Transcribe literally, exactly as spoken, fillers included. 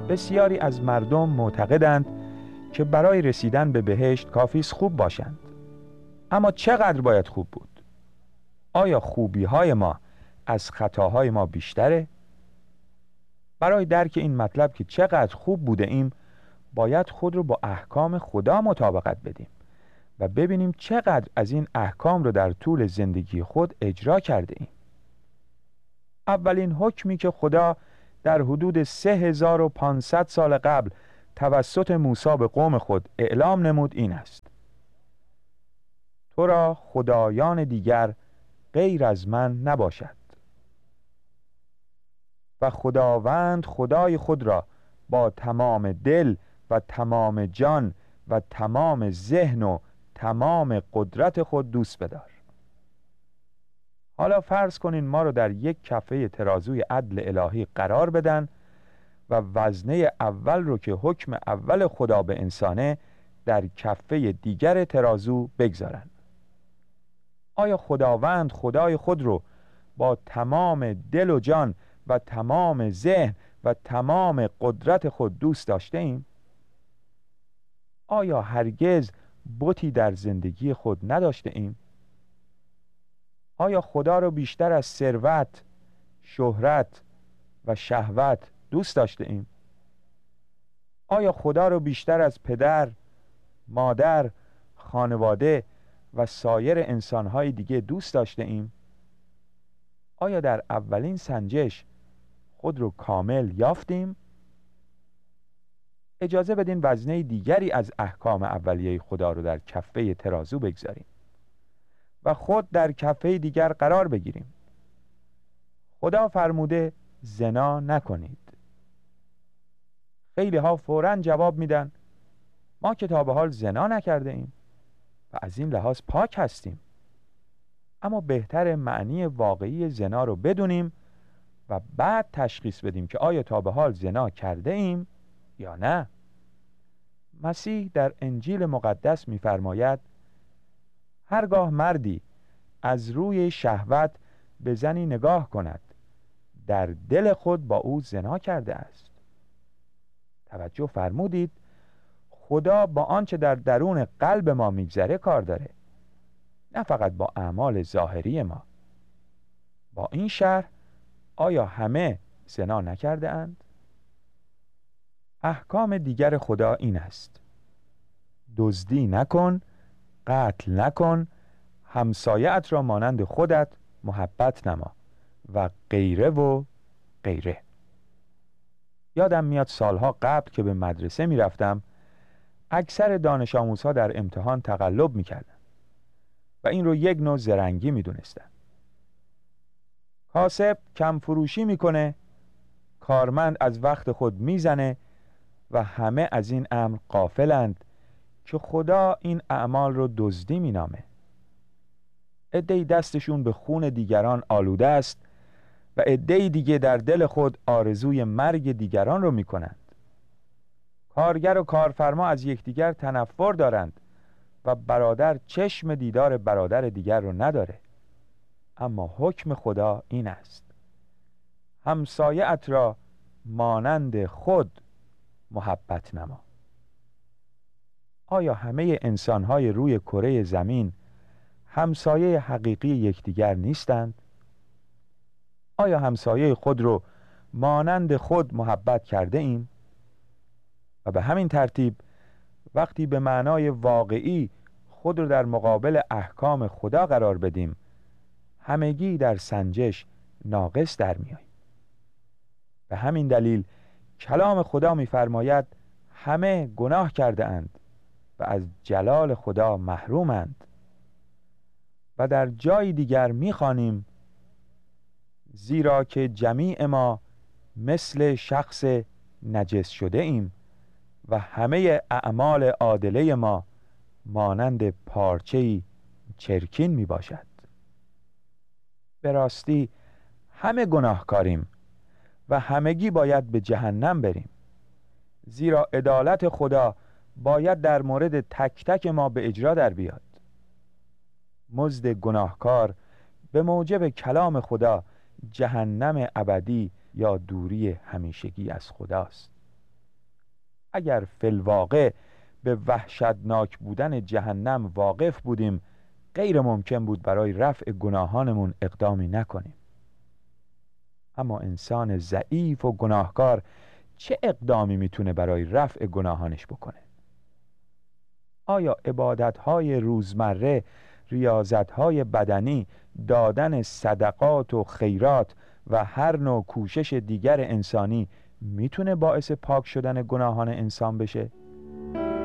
بسیاری از مردم معتقدند که برای رسیدن به بهشت کافی است خوب باشند. اما چقدر باید خوب بود؟ آیا خوبی‌های ما از خطاهای ما بیشتره؟ برای درک این مطلب که چقدر خوب بوده ایم، باید خود رو با احکام خدا مطابقت بدیم و ببینیم چقدر از این احکام رو در طول زندگی خود اجرا کرده ایم. اولین حکمی که خدا در حدود سه هزار و پانصد سال قبل توسط موسی به قوم خود اعلام نمود این است: تو را خدایان دیگر غیر از من نباشد و خداوند خدای خود را با تمام دل و تمام جان و تمام ذهن و تمام قدرت خود دوست بدار. حالا فرض کنین ما رو در یک کفه ترازوی عدل الهی قرار بدن و وزنه اول رو که حکم اول خدا به انسانه در کفه دیگر ترازو بگذارن. آیا خداوند خدای خود رو با تمام دل و جان و تمام ذهن و تمام قدرت خود دوست داشته ایم؟ آیا هرگز بتی در زندگی خود نداشته ایم؟ آیا خدا رو بیشتر از ثروت، شهرت و شهوت دوست داشته ایم؟ آیا خدا رو بیشتر از پدر، مادر، خانواده و سایر انسانهای دیگه دوست داشته ایم؟ آیا در اولین سنجش خود رو کامل یافتیم؟ اجازه بدین وزنه دیگری از احکام اولیه خدا رو در کفه ترازو بگذاریم و خود در کفه دیگر قرار بگیریم. خدا فرموده زنا نکنید. خیلی ها فوراً جواب میدن ما که تا به حال زنا نکرده ایم و از این لحاظ پاک هستیم. اما بهتر معنی واقعی زنا رو بدونیم و بعد تشخیص بدیم که آیا تا به حال زنا کرده ایم یا نه. مسیح در انجیل مقدس می‌فرماید هرگاه مردی از روی شهوت به زنی نگاه کند در دل خود با او زنا کرده است. توجه فرمودید خدا با آنچه در درون قلب ما میگذره کار داره، نه فقط با اعمال ظاهری ما. با این شرح آیا همه زنا نکرده اند؟ احکام دیگر خدا این است: دزدی نکن، قتل نکن، همسایه‌ات را مانند خودت محبت نما و غیره و غیره. یادم میاد سالها قبل که به مدرسه میرفتم اکثر دانش آموزها در امتحان تقلب میکردن و این رو یک نوع زرنگی میدونستن. کاسب کم فروشی میکنه، کارمند از وقت خود میزنه و همه از این امر غافلند که خدا این اعمال رو دزدی مینامه. عده‌ای دستشون به خون دیگران آلوده است و عده‌ای دیگه در دل خود آرزوی مرگ دیگران رو میکنند. کارگر و کارفرما از یکدیگر تنفر دارند و برادر چشم دیدار برادر دیگر رو نداره. اما حکم خدا این است: همسایه‌ات را مانند خود محبت نما. آیا همه انسان‌های روی کره زمین همسایه حقیقی یکدیگر نیستند؟ آیا همسایه خود رو مانند خود محبت کرده ایم؟ و به همین ترتیب وقتی به معنای واقعی خود رو در مقابل احکام خدا قرار بدیم، همگی در سنجش ناقص در میاییم. به همین دلیل کلام خدا می‌فرماید همه گناه کرده اند و از جلال خدا محرومند. و در جای دیگر می‌خوانیم زیرا که جمیع ما مثل شخص نجس شده ایم و همه اعمال عادله ما مانند پارچه‌ای چرکین می باشد. به راستی همه گناهکاریم و همگی باید به جهنم بریم، زیرا عدالت خدا باید در مورد تک تک ما به اجرا در بیاد. مزد گناهکار به موجب کلام خدا جهنم ابدی یا دوری همیشگی از خداست. اگر فی‌الواقع به وحشتناک بودن جهنم واقف بودیم، غیر ممکن بود برای رفع گناهانمون اقدامی نکنیم. اما انسان ضعیف و گناهکار چه اقدامی میتونه برای رفع گناهانش بکنه؟ آیا عبادت‌های روزمره، ریاضت‌های بدنی، دادن صدقات و خیرات و هر نوع کوشش دیگر انسانی میتونه باعث پاک شدن گناهان انسان بشه؟